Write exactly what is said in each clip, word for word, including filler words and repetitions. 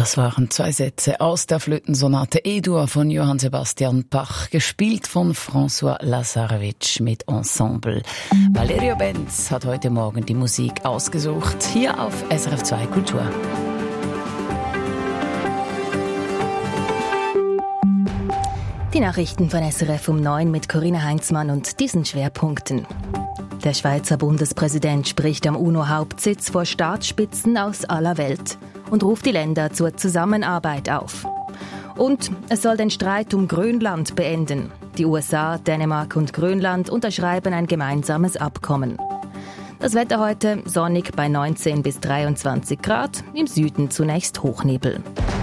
Das waren zwei Sätze aus der Flötensonate E-Dur von Johann Sebastian Bach, gespielt von François Lazarevich mit Ensemble. Valerio Benz hat heute Morgen die Musik ausgesucht, hier auf S R F zwei Kultur. Die Nachrichten von S R F um neun mit Corinna Heinzmann und diesen Schwerpunkten. Der Schweizer Bundespräsident spricht am UNO-Hauptsitz vor Staatsspitzen aus aller Welt und ruft die Länder zur Zusammenarbeit auf. Und es soll den Streit um Grönland beenden. Die U S A, Dänemark und Grönland unterschreiben ein gemeinsames Abkommen. Das Wetter heute sonnig bei neunzehn bis dreiundzwanzig Grad, im Süden zunächst Hochnebel.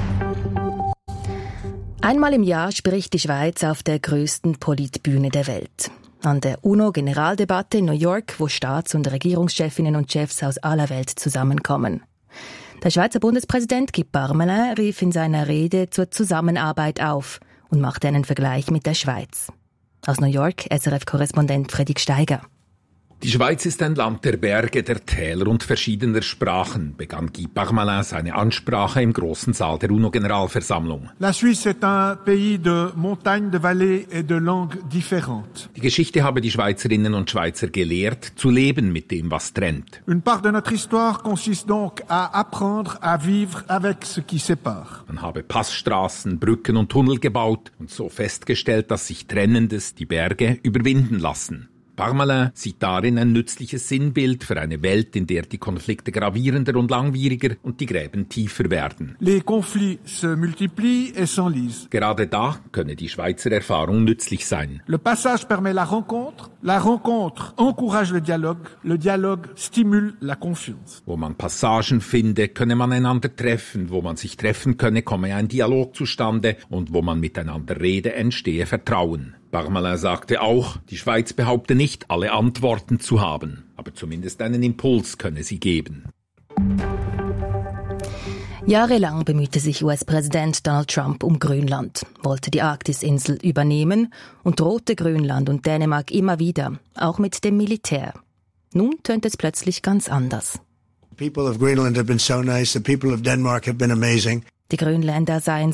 Einmal im Jahr spricht die Schweiz auf der grössten Politbühne der Welt. An der UNO-Generaldebatte in New York, wo Staats- und Regierungschefinnen und Chefs aus aller Welt zusammenkommen. Der Schweizer Bundespräsident Guy Parmelin rief in seiner Rede zur Zusammenarbeit auf und machte einen Vergleich mit der Schweiz. Aus New York, S R F-Korrespondent Fredrik Steiger. Die Schweiz ist ein Land der Berge, der Täler und verschiedener Sprachen, begann Guy Parmelin seine Ansprache im großen Saal der UNO-Generalversammlung. La Suisse est un pays de montagnes, de vallées et de langues différentes. Die Geschichte habe die Schweizerinnen und Schweizer gelehrt, zu leben mit dem, was trennt. Une part de notre histoire consiste donc à apprendre à vivre avec ce qui sépare. Man habe Passstraßen, Brücken und Tunnel gebaut und so festgestellt, dass sich Trennendes, die Berge, überwinden lassen. Parmelin sieht darin ein nützliches Sinnbild für eine Welt, in der die Konflikte gravierender und langwieriger und die Gräben tiefer werden. Les conflits se multiplient et s'enlisent. Gerade da könne die Schweizer Erfahrung nützlich sein. Le passage permet la rencontre, la rencontre encourage le dialogue, le dialogue stimule la confiance. Wo man Passagen finde, könne man einander treffen, wo man sich treffen könne, komme ein Dialog zustande und wo man miteinander rede, entstehe Vertrauen. Parmelin sagte auch, die Schweiz behaupte nicht, alle Antworten zu haben, aber zumindest einen Impuls könne sie geben. Jahrelang bemühte sich U S-Präsident Donald Trump um Grönland, wollte die Arktisinsel übernehmen und drohte Grönland und Dänemark immer wieder, auch mit dem Militär. Nun tönt es plötzlich ganz anders. The people of Greenland have been so nice, the people of Denmark have been amazing. Die Grönländer seien